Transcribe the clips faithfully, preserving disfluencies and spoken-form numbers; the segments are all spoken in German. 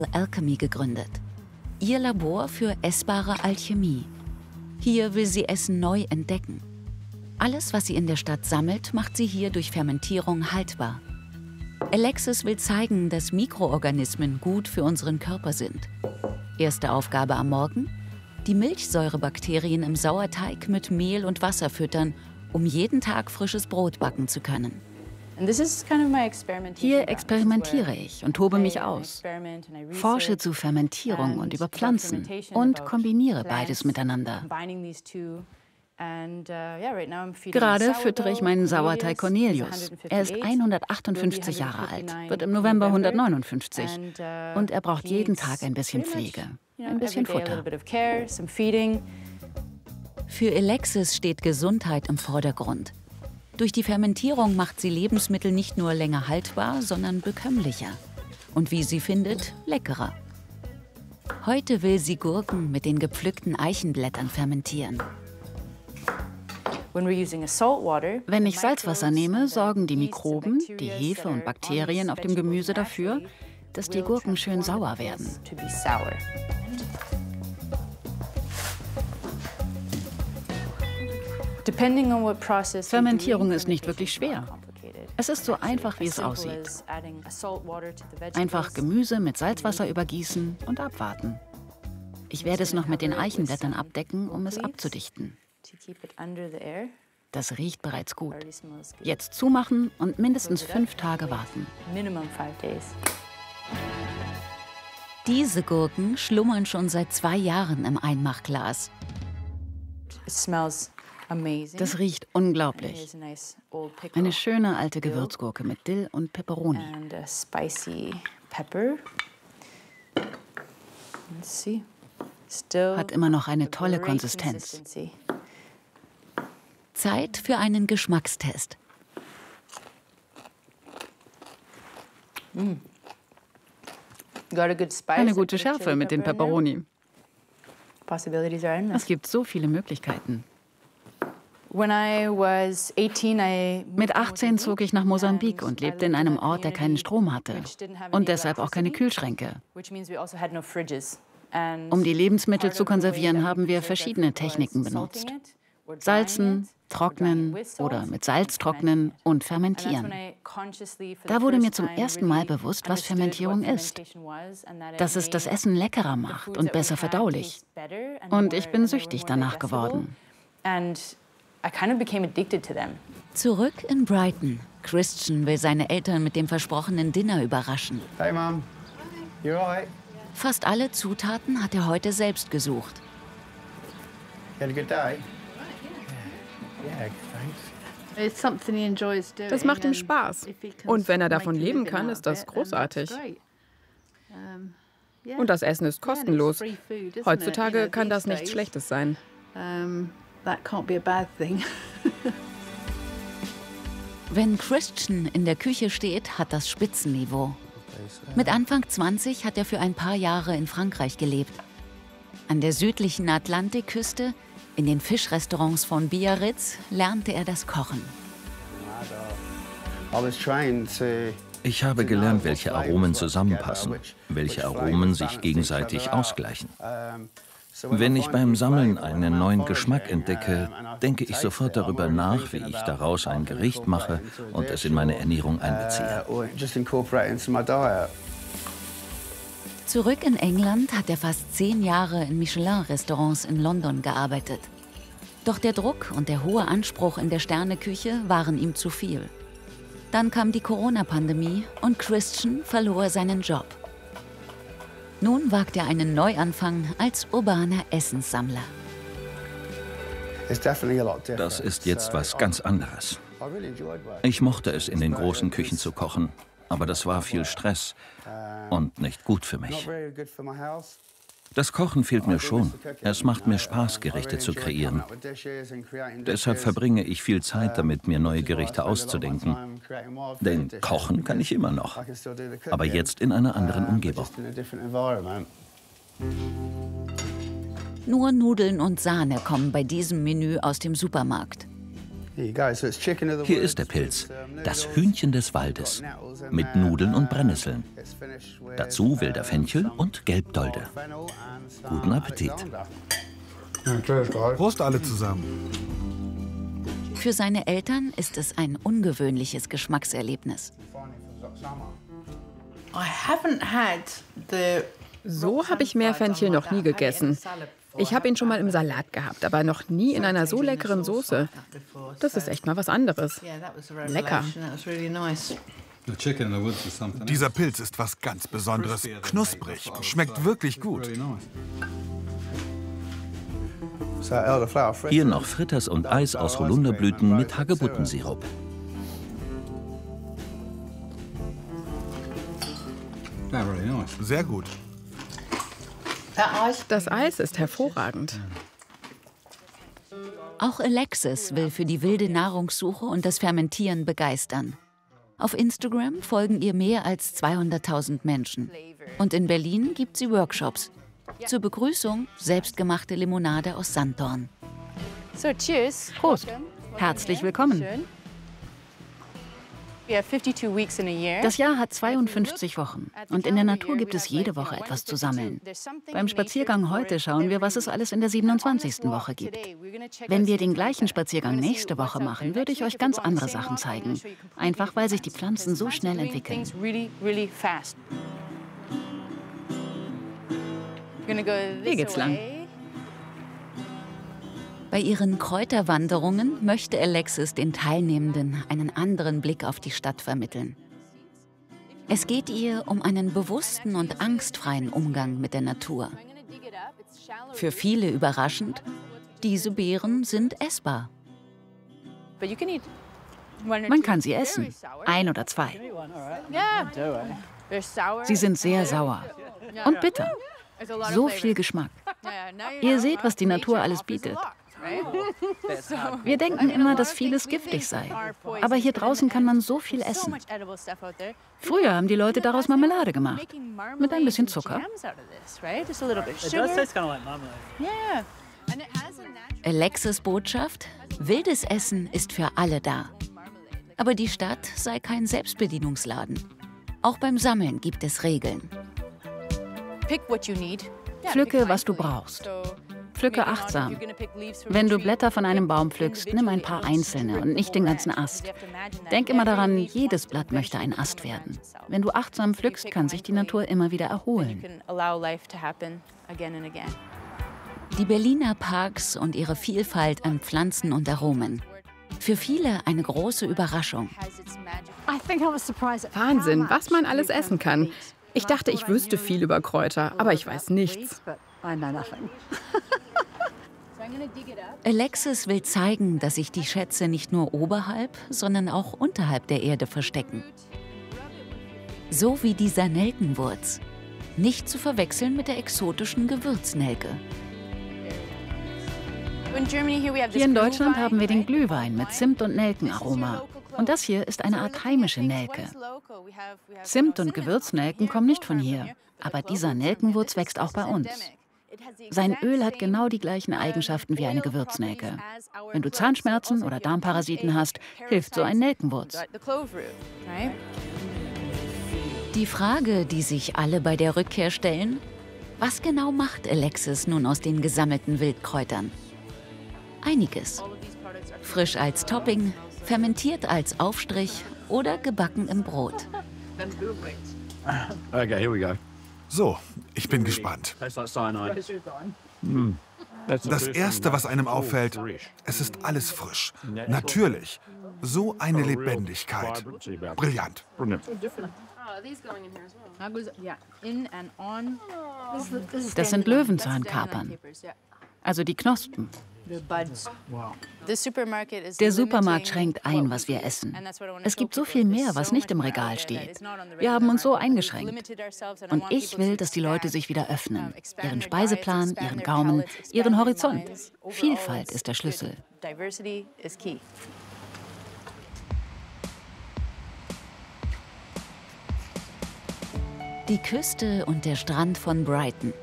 Alchemy gegründet. Ihr Labor für essbare Alchemie. Hier will sie Essen neu entdecken. Alles, was sie in der Stadt sammelt, macht sie hier durch Fermentierung haltbar. Alexis will zeigen, dass Mikroorganismen gut für unseren Körper sind. Erste Aufgabe am Morgen: die Milchsäurebakterien im Sauerteig mit Mehl und Wasser füttern, um jeden Tag frisches Brot backen zu können. Hier experimentiere ich und tobe mich aus, forsche zu Fermentierung und über Pflanzen und kombiniere beides miteinander. Gerade füttere ich meinen Sauerteig Cornelius. Er ist hundertachtundfünfzig Jahre alt, wird im November hundertneunundfünfzig und er braucht jeden Tag ein bisschen Pflege, ein bisschen Futter. Für Alexis steht Gesundheit im Vordergrund. Durch die Fermentierung macht sie Lebensmittel nicht nur länger haltbar, sondern bekömmlicher. Und wie sie findet, leckerer. Heute will sie Gurken mit den gepflückten Eichenblättern fermentieren. Wenn ich Salzwasser nehme, sorgen die Mikroben, die Hefe und Bakterien auf dem Gemüse dafür, dass die Gurken schön sauer werden. Fermentierung ist nicht wirklich schwer. Es ist so einfach, wie es aussieht. Einfach Gemüse mit Salzwasser übergießen und abwarten. Ich werde es noch mit den Eichenblättern abdecken, um es abzudichten. Das riecht bereits gut. Jetzt zumachen und mindestens fünf Tage warten. Diese Gurken schlummern schon seit zwei Jahren im Einmachglas. Das riecht unglaublich. Eine schöne alte Gewürzgurke mit Dill und Peperoni. Hat immer noch eine tolle Konsistenz. Zeit für einen Geschmackstest. Eine gute Schärfe mit den Peperoni. Es gibt so viele Möglichkeiten. Mit achtzehn zog ich nach Mosambik und lebte in einem Ort, der keinen Strom hatte und deshalb auch keine Kühlschränke. Um die Lebensmittel zu konservieren, haben wir verschiedene Techniken benutzt. Salzen, trocknen oder mit Salz trocknen und fermentieren. Da wurde mir zum ersten Mal bewusst, was Fermentierung ist. Dass es das Essen leckerer macht und besser verdaulich. Und ich bin süchtig danach geworden. Zurück in Brighton. Christian will seine Eltern mit dem versprochenen Dinner überraschen. Hey Mom, you alright? Fast alle Zutaten hat er heute selbst gesucht. You had a good day? Yeah, thanks. Das macht ihm Spaß. Und wenn er davon leben kann, ist das großartig. Und das Essen ist kostenlos. Heutzutage kann das nichts Schlechtes sein. Wenn Christian in der Küche steht, hat das Spitzenniveau. Mit Anfang zwanzig hat er für ein paar Jahre in Frankreich gelebt. An der südlichen Atlantikküste, in den Fischrestaurants von Biarritz, lernte er das Kochen. Ich habe gelernt, welche Aromen zusammenpassen, welche Aromen sich gegenseitig ausgleichen. Wenn ich beim Sammeln einen neuen Geschmack entdecke, denke ich sofort darüber nach, wie ich daraus ein Gericht mache und es in meine Ernährung einbeziehe. Zurück in England hat er fast zehn Jahre in Michelin-Restaurants in London gearbeitet. Doch der Druck und der hohe Anspruch in der Sterneküche waren ihm zu viel. Dann kam die Corona-Pandemie und Christian verlor seinen Job. Nun wagt er einen Neuanfang als urbaner Essenssammler. Das ist jetzt was ganz anderes. Ich mochte es, in den großen Küchen zu kochen, aber das war viel Stress und nicht gut für mich. Das Kochen fehlt mir schon. Es macht mir Spaß, Gerichte zu kreieren. Deshalb verbringe ich viel Zeit damit, mir neue Gerichte auszudenken. Denn kochen kann ich immer noch, aber jetzt in einer anderen Umgebung. Nur Nudeln und Sahne kommen bei diesem Menü aus dem Supermarkt. Hier ist der Pilz, das Hühnchen des Waldes, mit Nudeln und Brennnesseln. Dazu wilder Fenchel und Gelbdolde. Guten Appetit. Prost alle zusammen. Für seine Eltern ist es ein ungewöhnliches Geschmackserlebnis. So habe ich Meerfenchel noch nie gegessen. Ich habe ihn schon mal im Salat gehabt, aber noch nie in einer so leckeren Soße. Das ist echt mal was anderes. Lecker. Dieser Pilz ist was ganz Besonderes. Knusprig. Schmeckt wirklich gut. Hier noch Fritters und Eis aus Holunderblüten mit Hagebuttensirup. Sehr gut. Das Eis ist hervorragend. Auch Alexis will für die wilde Nahrungssuche und das Fermentieren begeistern. Auf Instagram folgen ihr mehr als zweihunderttausend Menschen. Und in Berlin gibt sie Workshops. Zur Begrüßung selbstgemachte Limonade aus Sanddorn. So, cheers. Prost. Herzlich willkommen. Das Jahr hat zweiundfünfzig Wochen und in der Natur gibt es jede Woche etwas zu sammeln. Beim Spaziergang heute schauen wir, was es alles in der siebenundzwanzigsten Woche gibt. Wenn wir den gleichen Spaziergang nächste Woche machen, würde ich euch ganz andere Sachen zeigen. Einfach, weil sich die Pflanzen so schnell entwickeln. Hier geht's lang. Bei ihren Kräuterwanderungen möchte Alexis den Teilnehmenden einen anderen Blick auf die Stadt vermitteln. Es geht ihr um einen bewussten und angstfreien Umgang mit der Natur. Für viele überraschend, diese Beeren sind essbar. Man kann sie essen. Ein oder zwei. Sie sind sehr sauer und bitter. So viel Geschmack. Ihr seht, was die Natur alles bietet. Wir denken immer, dass vieles giftig sei. Aber hier draußen kann man so viel essen. Früher haben die Leute daraus Marmelade gemacht. Mit ein bisschen Zucker. Alexis Botschaft: Wildes Essen ist für alle da. Aber die Stadt sei kein Selbstbedienungsladen. Auch beim Sammeln gibt es Regeln. Pflücke, was du brauchst. Pflücke achtsam. Wenn du Blätter von einem Baum pflückst, nimm ein paar einzelne und nicht den ganzen Ast. Denk immer daran, jedes Blatt möchte ein Ast werden. Wenn du achtsam pflückst, kann sich die Natur immer wieder erholen. Die Berliner Parks und ihre Vielfalt an Pflanzen und Aromen. Für viele eine große Überraschung. Wahnsinn, was man alles essen kann. Ich dachte, ich wüsste viel über Kräuter, aber ich weiß nichts. Alexis will zeigen, dass sich die Schätze nicht nur oberhalb, sondern auch unterhalb der Erde verstecken. So wie dieser Nelkenwurz. Nicht zu verwechseln mit der exotischen Gewürznelke. Hier in Deutschland haben wir den Glühwein mit Zimt- und Nelkenaroma. Und das hier ist eine Art heimische Nelke. Zimt- und Gewürznelken kommen nicht von hier, aber dieser Nelkenwurz wächst auch bei uns. Sein Öl hat genau die gleichen Eigenschaften wie eine Gewürznelke. Wenn du Zahnschmerzen oder Darmparasiten hast, hilft so ein Nelkenwurz. Die Frage, die sich alle bei der Rückkehr stellen: Was genau macht Alexis nun aus den gesammelten Wildkräutern? Einiges. Frisch als Topping, fermentiert als Aufstrich oder gebacken im Brot. Okay, here we go. So, ich bin gespannt. Das Erste, was einem auffällt, es ist alles frisch, natürlich. So eine Lebendigkeit. Brillant. Das sind Löwenzahnkapern, also die Knospen. Der Supermarkt schränkt ein, was wir essen. Es gibt so viel mehr, was nicht im Regal steht. Wir haben uns so eingeschränkt. Und ich will, dass die Leute sich wieder öffnen. Ihren Speiseplan, ihren Gaumen, ihren Horizont. Vielfalt ist der Schlüssel. Die Küste und der Strand von Brighton.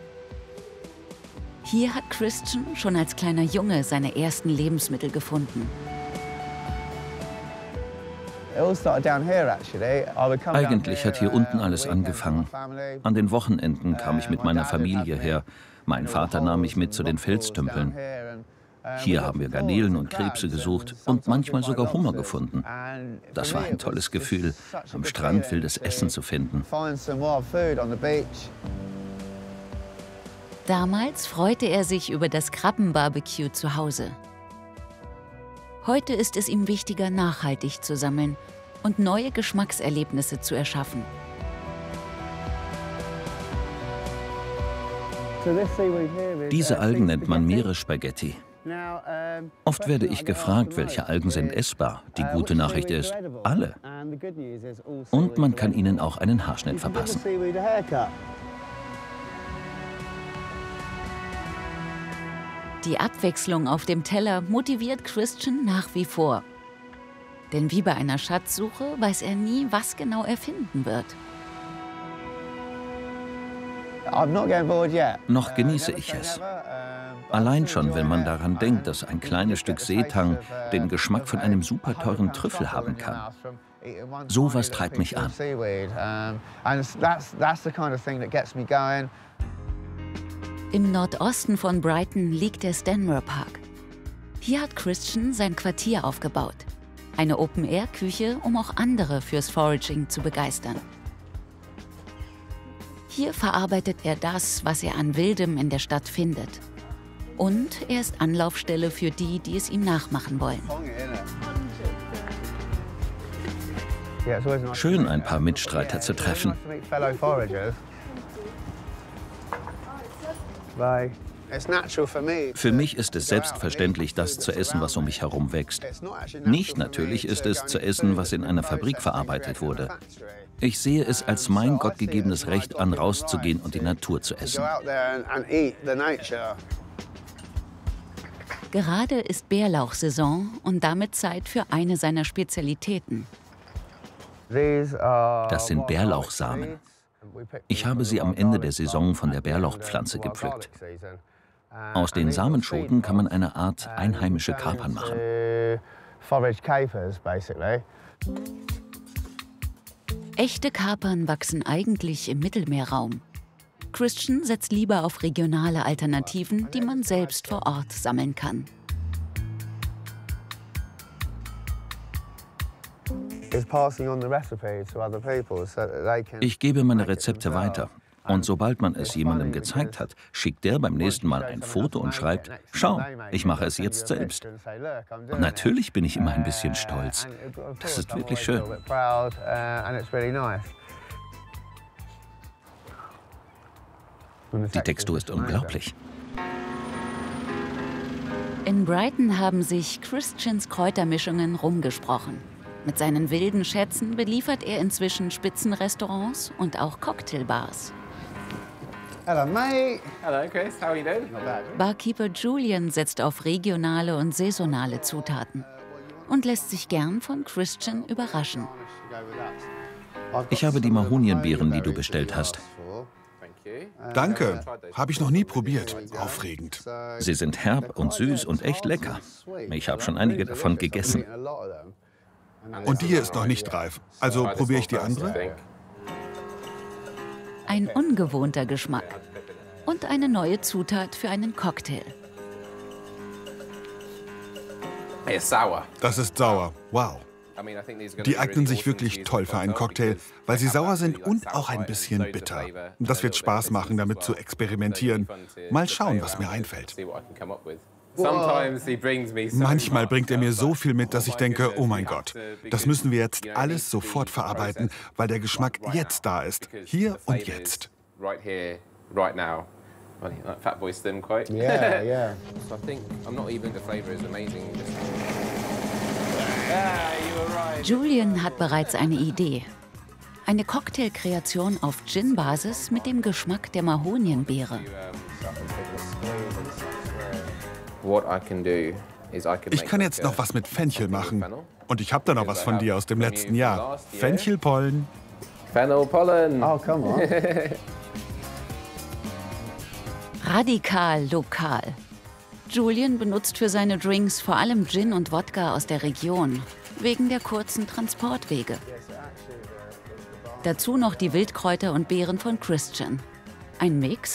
Hier hat Christian schon als kleiner Junge seine ersten Lebensmittel gefunden. Eigentlich hat hier unten alles angefangen. An den Wochenenden kam ich mit meiner Familie her. Mein Vater nahm mich mit zu den Felstümpeln. Hier haben wir Garnelen und Krebse gesucht und manchmal sogar Hummer gefunden. Das war ein tolles Gefühl, am Strand wildes Essen zu finden. Damals freute er sich über das Krabbenbarbecue zu Hause. Heute ist es ihm wichtiger, nachhaltig zu sammeln und neue Geschmackserlebnisse zu erschaffen. Diese Algen nennt man Meeresspaghetti. Oft werde ich gefragt, welche Algen sind essbar. Die gute Nachricht ist, alle. Und man kann ihnen auch einen Haarschnitt verpassen. Die Abwechslung auf dem Teller motiviert Christian nach wie vor. Denn wie bei einer Schatzsuche weiß er nie, was genau er finden wird. Noch genieße ich es. Allein schon, wenn man daran denkt, dass ein kleines Stück Seetang den Geschmack von einem super teuren Trüffel haben kann. Sowas treibt mich an. Im Nordosten von Brighton liegt der Stanmore Park. Hier hat Christian sein Quartier aufgebaut. Eine Open-Air-Küche, um auch andere fürs Foraging zu begeistern. Hier verarbeitet er das, was er an Wildem in der Stadt findet. Und er ist Anlaufstelle für die, die es ihm nachmachen wollen. Schön, ein paar Mitstreiter zu treffen. Für mich ist es selbstverständlich, das zu essen, was um mich herum wächst. Nicht natürlich ist es zu essen, was in einer Fabrik verarbeitet wurde. Ich sehe es als mein gottgegebenes Recht an, rauszugehen und die Natur zu essen. Gerade ist Bärlauchsaison und damit Zeit für eine seiner Spezialitäten. Das sind Bärlauchsamen. Ich habe sie am Ende der Saison von der Bärlauchpflanze gepflückt. Aus den Samenschoten kann man eine Art einheimische Kapern machen. Echte Kapern wachsen eigentlich im Mittelmeerraum. Christian setzt lieber auf regionale Alternativen, die man selbst vor Ort sammeln kann. Ich gebe meine Rezepte weiter. Und sobald man es jemandem gezeigt hat, schickt der beim nächsten Mal ein Foto und schreibt, schau, ich mache es jetzt selbst. Und natürlich bin ich immer ein bisschen stolz. Das ist wirklich schön. Die Textur ist unglaublich. In Brighton haben sich Christians Kräutermischungen rumgesprochen. Mit seinen wilden Schätzen beliefert er inzwischen Spitzenrestaurants und auch Cocktailbars. Hello, mate. Hello, Chris. How are you doing? Barkeeper Julian setzt auf regionale und saisonale Zutaten und lässt sich gern von Christian überraschen. Ich habe die Mahonienbeeren, die du bestellt hast. Danke. Habe ich noch nie probiert. Aufregend. Sie sind herb und süß und echt lecker. Ich habe schon einige davon gegessen. Und die hier ist noch nicht reif. Also probiere ich die andere? Ein ungewohnter Geschmack und eine neue Zutat für einen Cocktail. Das ist sauer. Wow. Die eignen sich wirklich toll für einen Cocktail, weil sie sauer sind und auch ein bisschen bitter. Das wird Spaß machen, damit zu experimentieren. Mal schauen, was mir einfällt. Manchmal bringt er mir so viel mit, dass ich denke, oh mein Gott, das müssen wir jetzt alles sofort verarbeiten, weil der Geschmack jetzt da ist, hier und jetzt. Yeah, yeah. Julian hat bereits eine Idee. Eine Cocktailkreation auf Gin-Basis mit dem Geschmack der Mahonienbeere. Ich kann jetzt noch was mit Fenchel machen. Und ich habe da noch was von dir aus dem letzten Jahr. Fenchelpollen. Fennelpollen. Oh, come on. Radikal lokal. Julian benutzt für seine Drinks vor allem Gin und Wodka aus der Region. wegen der kurzen Transportwege. Dazu noch die Wildkräuter und Beeren von Christian. Ein Mix,